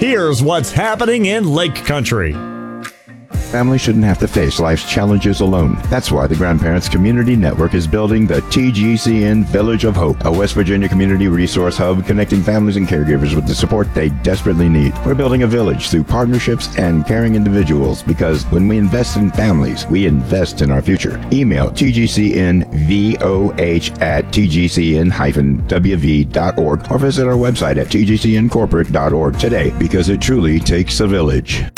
Here's what's happening in Lake Country. Families shouldn't have to face life's challenges alone. That's why the Grandparents Community Network is building the TGCN Village of Hope, a West Virginia community resource hub connecting families and caregivers with the support they desperately need. We're building a village through partnerships and caring individuals, because when we invest in families, we invest in our future. Email tgcnvoh@tgcn-wv.org or visit our website at tgcncorporate.org today, because it truly takes a village.